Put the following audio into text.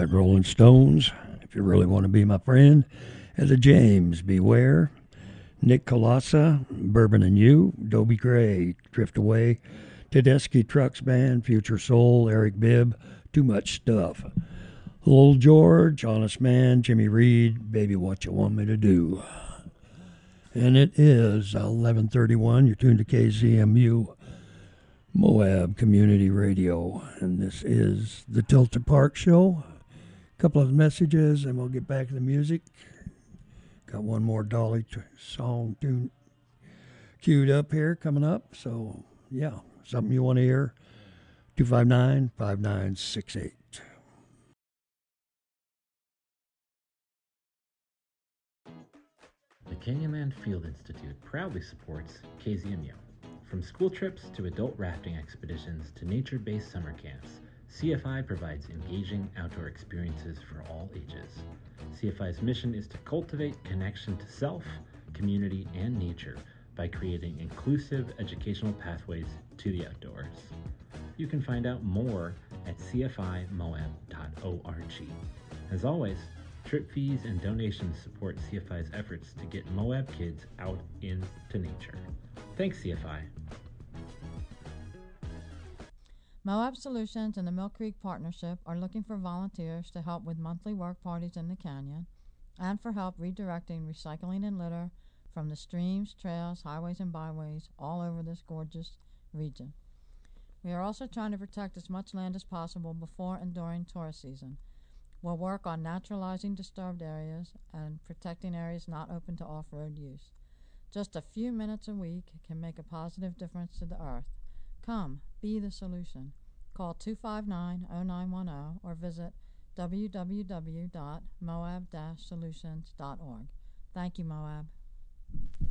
right, Rolling Stones. If you really want to be my friend, Etta James, Beware, Nick Colassa, Bourbon and You, Dobie Gray, Drift Away, Tedeschi Trucks Band, Future Soul, Eric Bibb, Too Much Stuff. Lowell George, Honest Man, Jimmy Reed, Baby What You Want Me to Do. And it is 11:31. You're tuned to KZMU Moab Community Radio, and this is the Tilted Park Show. A couple of messages, and we'll get back to the music. Got one more Dolly song tune queued up here coming up. So, yeah, something you want to hear, 259-5968. The Canyonland Field Institute proudly supports KZMU. From school trips to adult rafting expeditions to nature-based summer camps, CFI provides engaging outdoor experiences for all ages. CFI's mission is to cultivate connection to self, community, and nature by creating inclusive educational pathways to the outdoors. You can find out more at cfimoab.org. As always, trip fees and donations support CFI's efforts to get Moab kids out into nature. Thanks, CFI. Moab Solutions and the Mill Creek Partnership are looking for volunteers to help with monthly work parties in the canyon and for help redirecting recycling and litter from the streams, trails, highways, and byways all over this gorgeous region. We are also trying to protect as much land as possible before and during tourist season. We'll work on naturalizing disturbed areas and protecting areas not open to off-road use. Just a few minutes a week can make a positive difference to the earth. Come, be the solution. Call 259-0910 or visit www.moab-solutions.org. Thank you, Moab.